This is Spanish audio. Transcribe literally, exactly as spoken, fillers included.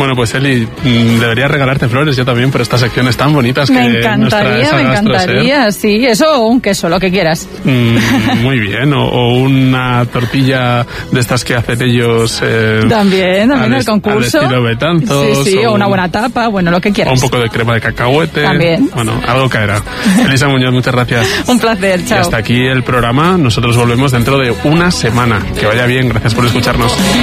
Bueno, pues Eli, debería regalarte flores yo también por estas secciones tan bonitas que me encantaría, me encantaría, sí, eso o un queso, lo que quieras. Mm, muy bien, o, o una tortilla de estas que hacen ellos. Eh, también, también el concurso. Al estilo Betanzos. Sí, sí, o, o una buena tapa, bueno, lo que quieras. O un poco de crema de cacahuete. También. Bueno, algo caerá. Elisa Muñoz, muchas gracias. Un placer, chao. Y hasta aquí el programa. Nosotros volvemos dentro de una semana. Que vaya bien, gracias por escucharnos.